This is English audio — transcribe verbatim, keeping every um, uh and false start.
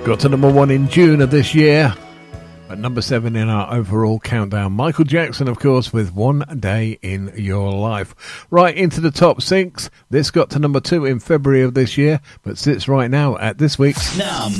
Got to number one in June of this year. At number seven in our overall countdown, Michael Jackson, of course, with One Day in Your Life. Right into the top six. This got to number two in February of this year, but sits right now at this week's Number